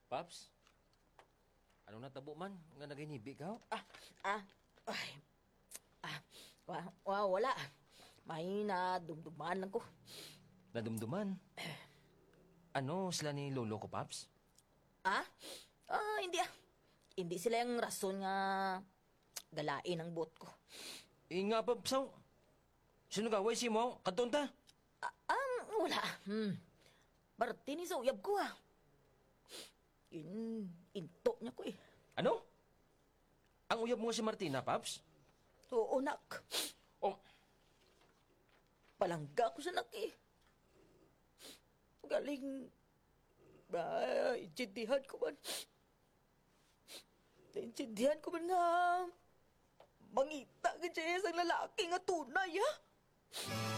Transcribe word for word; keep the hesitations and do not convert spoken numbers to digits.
Paps? Anong natabo man nga naginibig ka? Ah, ah, ay, ah, wa, wa, wala. May nadumduman lang ko. Nadumduman? Ano sila ni lolo ko, Paps? Ah? Ah, hindi ah. Hindi sila yung rason nga galain ang bot ko. Eh nga, Papsaw. Sino ka? Way si mo? Kadton ta? Ah, um, wala. Hmm. Barte ni sa uyab ko ah. In, into niya ko eh. Ano? Ang uyab mo si Martina, Paps? Oo, nak. Oh, Palangga ko sa nak eh. Galing, ah, intindihan ko man. Intindihan ko man nga, mangita ka siya sa lalaki nga tunay, ha?